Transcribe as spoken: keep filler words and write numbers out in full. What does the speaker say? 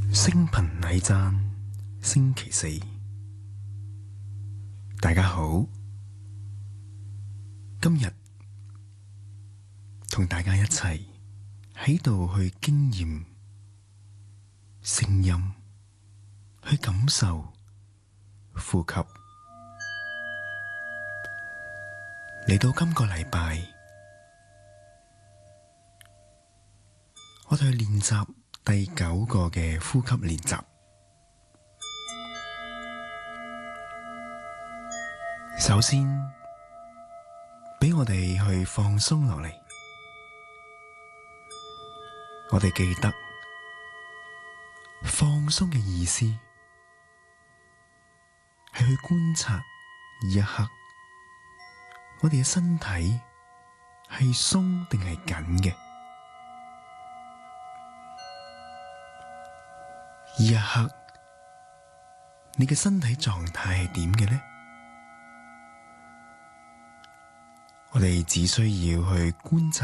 星頻禮讚星期四，大家好，今日同大家一齊喺度去經驗聲音，去感受呼吸。嚟到今個禮拜，我哋去練習第九個嘅呼吸練習。首先，俾我哋去放鬆落嚟。我哋記得放鬆嘅意思係去觀察呢一刻，我哋嘅身體係鬆定係緊嘅。呢一刻，你嘅身體狀態係點嘅呢？我哋只需要去觀察。